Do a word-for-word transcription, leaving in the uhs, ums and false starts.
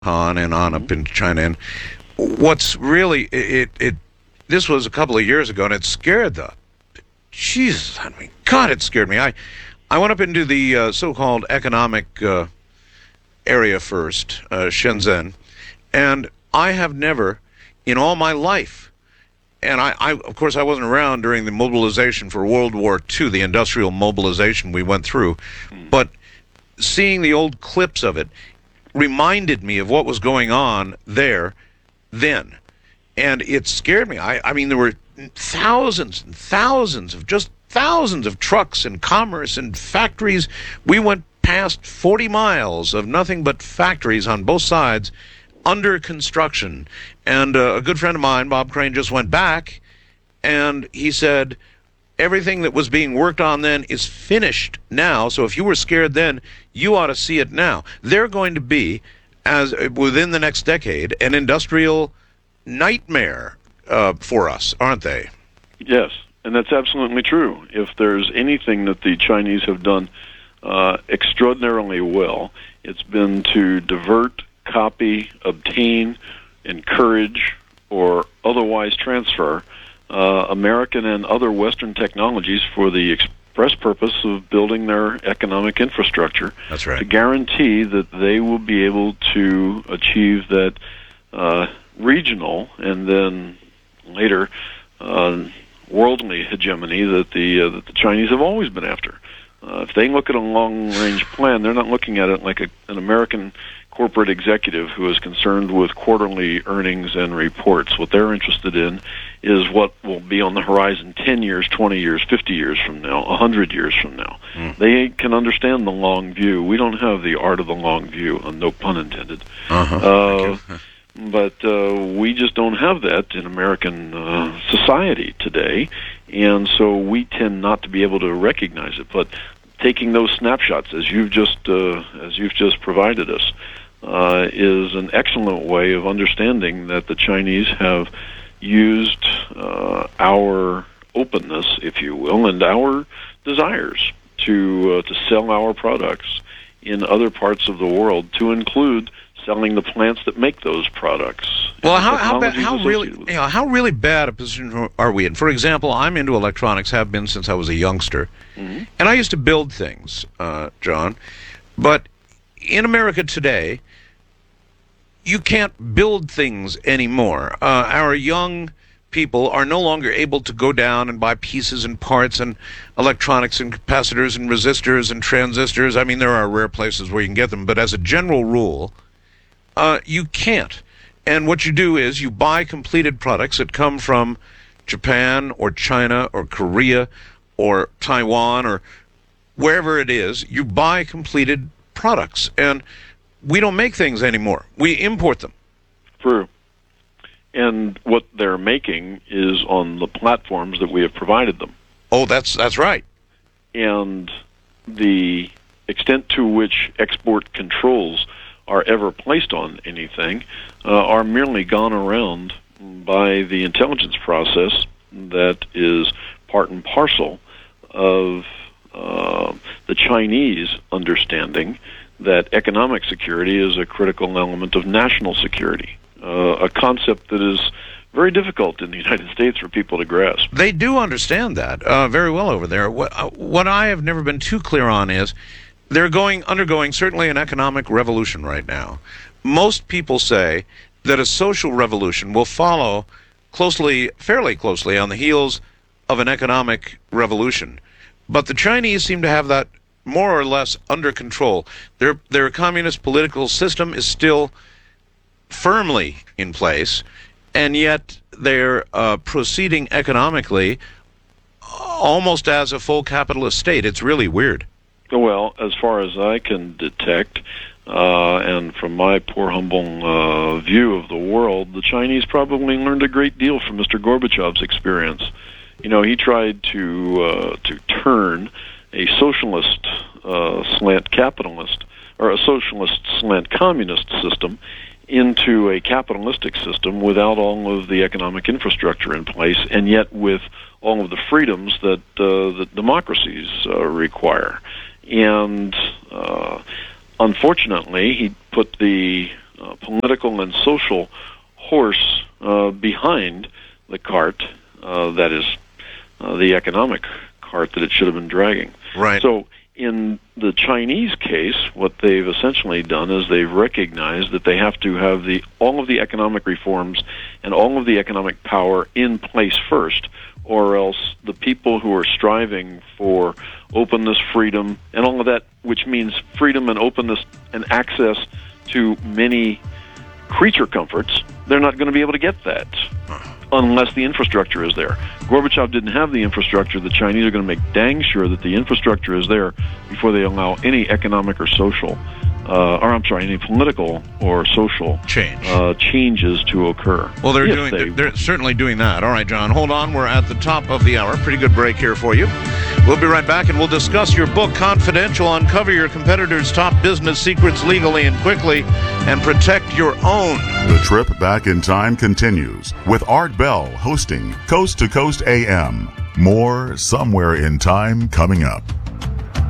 on and on Mm-hmm. up in China. And what's really it, it this was a couple of years ago, and it scared the Jesus. I mean, God, it scared me. I I went up into the uh, so-called economic uh, area first, uh, Shenzhen, and I have never, in all my life, and I, I of course I wasn't around during the mobilization for World War Two, the industrial mobilization we went through, but seeing the old clips of it reminded me of what was going on there then. And it scared me. I, I mean, there were thousands and thousands of, just thousands of trucks and commerce and factories. We went past forty miles of nothing but factories on both sides under construction. And uh, a good friend of mine, Bob Crane, just went back, and he said, everything that was being worked on then is finished now. So if you were scared then, you ought to see it now. They're going to be, as within the next decade, an industrial nightmare uh, for us, aren't they? Yes, and that's absolutely true. If there's anything that the Chinese have done uh, extraordinarily well, it's been to divert, copy, obtain, encourage, or otherwise transfer uh, American and other Western technologies for the express purpose of building their economic infrastructure. That's right. To guarantee that they will be able to achieve that uh, regional and then later uh, worldly hegemony that the uh, that the Chinese have always been after. Uh, if they look at a long-range plan, they're not looking at it like a, an American corporate executive who is concerned with quarterly earnings and reports. What they're interested in is what will be on the horizon ten years, twenty years, fifty years from now, one hundred years from now. Mm. They can understand the long view. We don't have the art of the long view, uh, no pun intended. Uh-huh. Uh, but uh, we just don't have that in American uh, society today, and so we tend not to be able to recognize it. But taking those snapshots, as you've just uh, as you've just provided us, uh, is an excellent way of understanding that the Chinese have used uh, our openness, if you will, and our desires to uh, to sell our products in other parts of the world, to include selling the plants that make those products. Well, how how, bad, how really you know, how really bad a position are we in? For example, I'm into electronics, have been since I was a youngster, mm-hmm. and I used to build things, uh, John. But in America today, you can't build things anymore. Uh, our young people are no longer able to go down and buy pieces and parts and electronics and capacitors and resistors and transistors. I mean, there are rare places where you can get them, but as a general rule, uh, you can't. And what you do is you buy completed products that come from Japan or China or Korea or Taiwan or wherever it is. You buy completed products, and we don't make things anymore. We import them. True. And what they're making is on the platforms that we have provided them. Oh, that's that's right. And the extent to which export controls are ever placed on anything uh, are merely gone around by the intelligence process that is part and parcel of uh, the Chinese understanding that economic security is a critical element of national security, uh, a concept that is very difficult in the United States for people to grasp. They do understand that uh, very well over there. What, uh, what I have never been too clear on is they're going undergoing certainly an economic revolution right now. Most people say that a social revolution will follow closely, fairly closely, on the heels of an economic revolution. But the Chinese seem to have that more or less under control. Their their communist political system is still firmly in place, and yet they're uh, proceeding economically almost as a full capitalist state. It's really weird. Well, as far as I can detect, uh, and from my poor, humble uh, view of the world, the Chinese probably learned a great deal from Mister Gorbachev's experience. You know, he tried to uh, to turn a socialist uh, slant capitalist, or a socialist slant communist system into a capitalistic system without all of the economic infrastructure in place, and yet with all of the freedoms that uh, that democracies uh, require. And uh, unfortunately, he put the uh, political and social horse uh, behind the cart uh, that is uh, the economic cart that it should have been dragging. Right. So in the Chinese case, what they've essentially done is they've recognized that they have to have the all of the economic reforms and all of the economic power in place first, or else the people who are striving for openness, freedom, and all of that, which means freedom and openness and access to many creature comforts, they're not going to be able to get that unless the infrastructure is there. Gorbachev didn't have the infrastructure. The Chinese are going to make dang sure that the infrastructure is there before they allow any economic or social, uh, or I'm sorry, any political or social change uh, changes to occur. Well, they're If doing. they, They're certainly doing that. All right, John, hold on. We're at the top of the hour. Pretty good break here for you. We'll be right back, and we'll discuss your book, Confidential. Uncover your competitors' top business secrets legally and quickly, and protect your own. The trip back in time continues with Art Bell hosting Coast to Coast A M. More Somewhere in Time coming up.